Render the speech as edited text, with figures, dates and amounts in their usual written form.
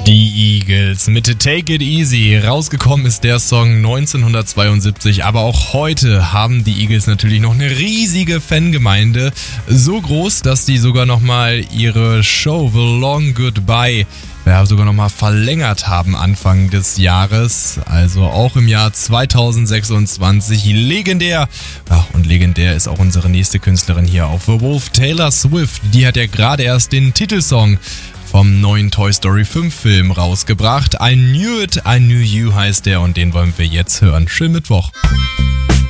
Die Eagles mit Take It Easy. Rausgekommen ist der Song 1972, aber auch heute haben die Eagles natürlich noch eine riesige Fangemeinde. So groß, dass die sogar nochmal ihre Show The Long Goodbye sogar nochmal verlängert haben Anfang des Jahres, also auch im Jahr 2026. Legendär. Ja, und legendär ist auch unsere nächste Künstlerin hier auf The Wolf, Taylor Swift. Die hat ja gerade erst den Titelsong vom neuen Toy Story 5 Film rausgebracht. I Knew It, I Knew You heißt der und den wollen wir jetzt hören. Schönen Mittwoch.